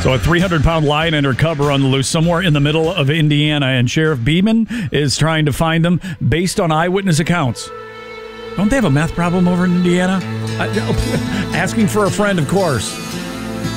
So a 300-pound lion and her cub are on the loose somewhere in the middle of Indiana, and Sheriff Beeman is trying to find them based on eyewitness accounts. Don't they have a meth problem over in Indiana? Asking for a friend, of course.